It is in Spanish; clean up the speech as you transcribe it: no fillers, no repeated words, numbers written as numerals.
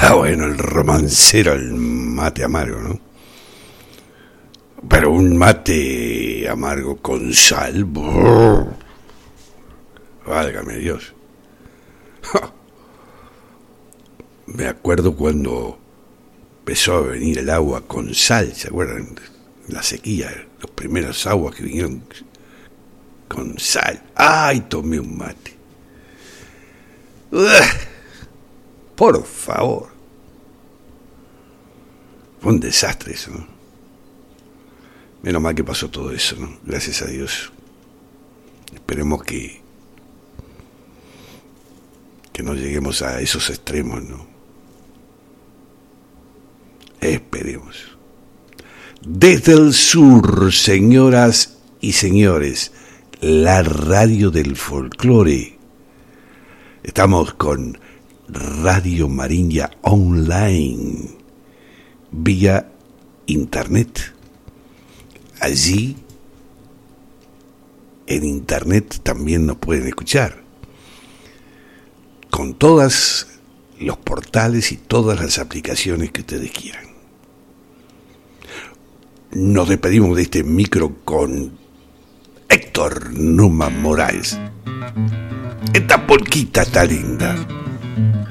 Ah, bueno, el romancero, el mate amargo, ¿no? Pero un mate amargo con sal, brrr, válgame Dios. Ja. Me acuerdo cuando empezó a venir el agua con sal, ¿se acuerdan? La sequía, los primeros aguas que vinieron con sal. ¡Ay, tomé un mate! ¡Ugh! Por favor. Fue un desastre eso, ¿no? Menos mal que pasó todo eso, ¿no? Gracias a Dios. Esperemos que no lleguemos a esos extremos, ¿no? Esperemos. Desde el sur, señoras y señores, la radio del folclore. Estamos con Radio Marinha Online, vía internet. Allí, en internet también nos pueden escuchar, con todos los portales y todas las aplicaciones que ustedes quieran. Nos despedimos de este micro con Héctor Numa Morales. Esta polquita está linda.